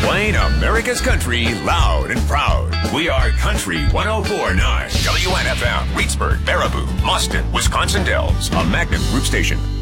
Playing America's country loud and proud. We are Country 104.9. WNFM, Reedsburg, Baraboo, Austin, Wisconsin Dells. A Magnum Group station.